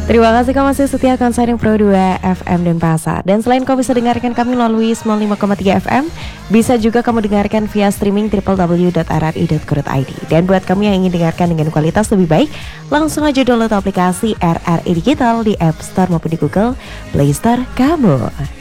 Terima kasih kamu masih setia konseling Pro 2 FM Denpasar. Dan selain kamu bisa dengarkan kami melalui 95,3 FM, bisa juga kamu dengarkan via streaming www.rri.co.id. Dan buat kamu yang ingin dengarkan dengan kualitas lebih baik, langsung aja download aplikasi RRI Digital di App Store maupun di Google Play Store kamu.